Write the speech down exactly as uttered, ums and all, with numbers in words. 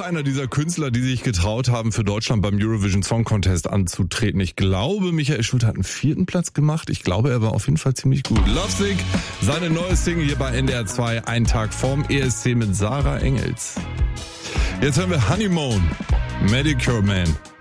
einer dieser Künstler, die sich getraut haben, für Deutschland beim Eurovision Song Contest anzutreten. Ich glaube, Michael Schulte hat einen vierten Platz gemacht. Ich glaube, er war auf jeden Fall ziemlich gut. Lovesick, seine neue Single hier bei N D R zwei, einen Tag vorm E S C mit Sarah Engels. Jetzt hören wir Honeymoon, Medicure Man.